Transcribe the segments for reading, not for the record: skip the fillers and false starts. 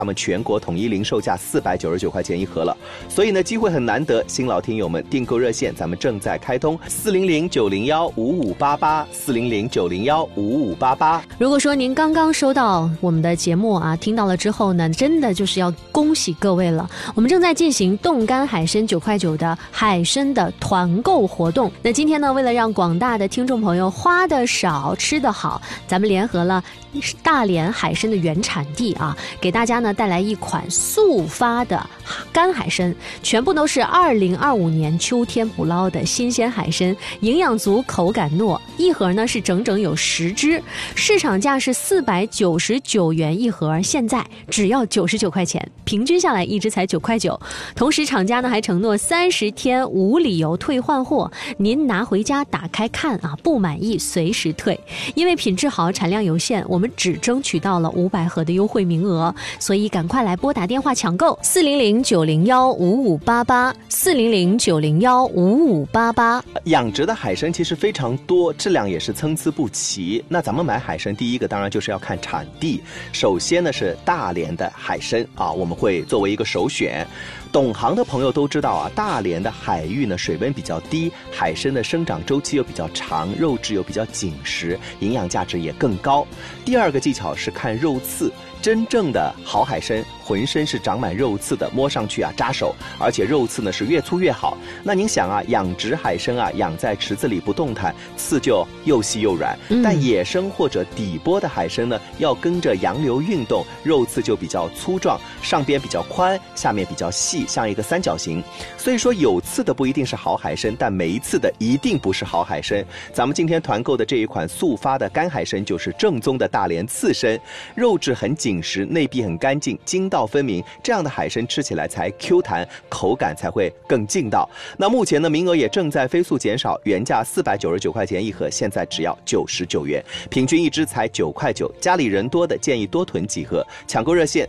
他们全国统一零售价499块钱一盒了，所以呢，机会很难得。新老听友们，订购热线咱们正在开通，400-901-5588，400-901-5588。 如果说您刚刚收到我们的节目啊，听到了之后呢，真的就是要恭喜各位了。我们正在进行冻干海参9块9的海参的团购活动。那今天呢，为了让广大的听众朋友花的少吃的好，咱们联合了大连海参的原产地啊，给大家呢带来一款速发的干海参，全部都是2025年秋天捕捞的新鲜海参，营养足，口感糯，一盒呢是整整有10只，市场价是499元一盒，现在只要99块钱，平均下来一只才9块9。同时厂家呢还承诺30天无理由退换货，您拿回家打开看啊，不满意随时退。因为品质好，产量有限，我们只争取到了500盒的优惠名额，所以赶快来拨打电话抢购400-901-5588，400-901-5588。 养殖的海参其实非常多，质量也是参差不齐。那咱们买海参，第一个当然就是要看产地。首先呢是大连的海参啊，我们会作为一个首选。懂行的朋友都知道啊，大连的海域呢水温比较低，海参的生长周期又比较长，肉质又比较紧实，营养价值也更高。第二个技巧是看肉刺。真正的好海参浑身是长满肉刺的，摸上去啊扎手，而且肉刺呢是越粗越好。那您想啊，养殖海参啊，养在池子里不动弹，刺就又细又软。但野生或者底波的海参呢，要跟着洋流运动，肉刺就比较粗壮，上边比较宽，下面比较细，像一个三角形。所以说有刺的不一定是好海参，但没刺的一定不是好海参。咱们今天团购的这一款速发的干海参就是正宗的大连刺参，肉质很紧实，内壁很干净，筋道分明，这样的海参吃起来才 Q 弹，口感才会更劲道。那目前呢，名额也正在飞速减少，原价499块钱一盒，现在只要99元，平均一只才9块9。家里人多的建议多囤几盒，抢购热线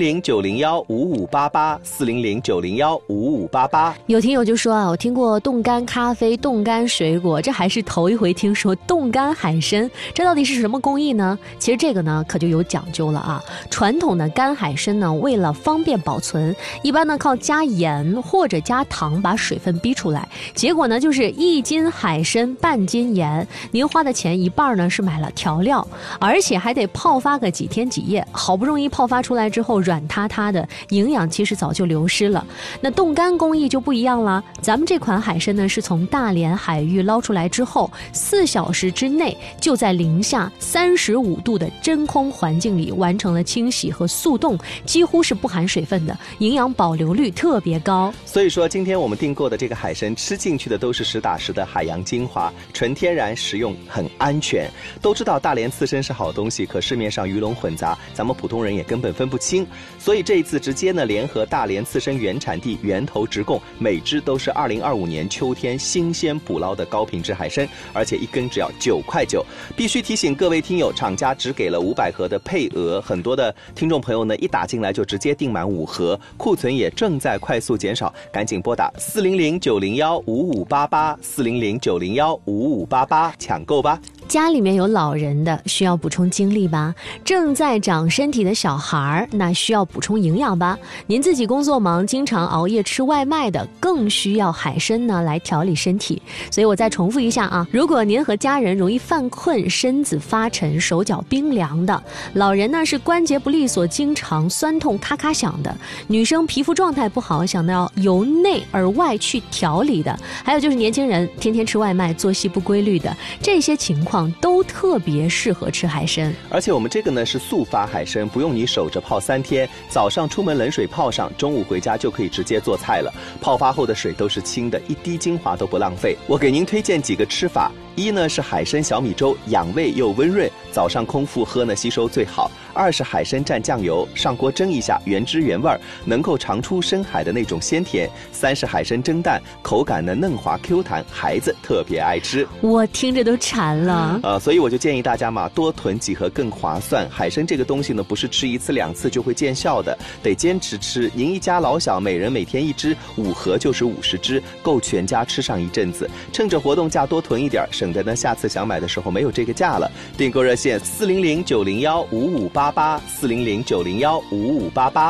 400-901-5588，400-901-5588。 有听友就说啊，我听过冻干咖啡、冻干水果，这还是头一回听说冻干海参，这到底是什么工艺呢？其实这个呢可就有讲究了啊。传统的干海参呢，为了方便保存，一般呢靠加盐或者加糖把水分逼出来，结果呢就是1斤海参半斤盐，您花的钱一半呢是买了调料，而且还得泡发个几天几夜，好不容易泡发出来之后软塌塌的，营养其实早就流失了。那冻干工艺就不一样了，咱们这款海参呢是从大连海域捞出来之后，4小时之内就在零下35度的真空环境里完成了清洗和速冻，几乎是不含水分的，营养保留率特别高。 所以说今天我们订购的这个海参吃进去的都是实打实的海洋精华，纯天然，食用很安全。都知道大连刺参是好东西，可市面上鱼龙混杂，咱们普通人也根本分不清，所以这一次直接呢联合大连刺参原产地源头直供，每只都是2025年秋天新鲜捕捞的高品质海参，而且一根只要9块9。必须提醒各位听友，厂家只给了500盒的配额，很多的听众朋友呢一打进来就直接订满5盒，库存也正在快速减少，赶紧拨打400-901-5588，400-901-5588抢购吧。 家里面有老人的需要补充精力吧，正在长身体的小孩那需要补充营养吧，您自己工作忙经常熬夜吃外卖的更需要海参呢来调理身体。所以我再重复一下啊，如果您和家人容易犯困，身子发沉，手脚冰凉的，老人呢是关节不利索，经常酸痛咔咔响的，女生皮肤状态不好，想要由内而外去调理的，还有就是年轻人天天吃外卖，作息不规律的，这些情况都特别适合吃海参。 而且我们这个呢是速发海参，不用你守着泡3天，早上出门冷水泡上，中午回家就可以直接做菜了，泡发后的水都是清的，一滴精华都不浪费。我给您推荐几个吃法，一呢是海参小米粥，养胃又温润，早上空腹喝呢吸收最好。2是海参蘸酱油，上锅蒸一下，原汁原味，能够尝出深海的那种鲜甜。3是海参蒸蛋，口感呢嫩滑 Q 弹，孩子特别爱吃。 我听着都馋了。 所以我就建议大家嘛，多囤几盒更划算。海参这个东西呢，不是吃1次2次就会见效的，得坚持吃。您一家老小每人每天1只，5盒就是50只，够全家吃上一阵子。趁着活动价多囤一点，省省得呢下次想买的时候没有这个价了。订购热线400-901-5588，400-901-5588。